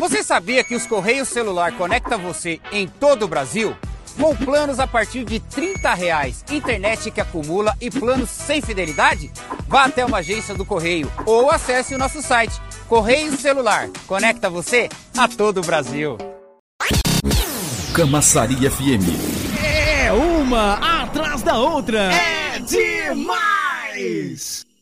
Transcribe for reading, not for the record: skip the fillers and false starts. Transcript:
Você sabia que os Correios Celular conectam você em todo o Brasil? Com planos a partir de R$30, internet que acumula e planos sem fidelidade? Vá até uma agência do Correio ou acesse o nosso site. Correios Celular, conecta você a todo o Brasil. Camaçari FM. É uma atrás da outra. É demais!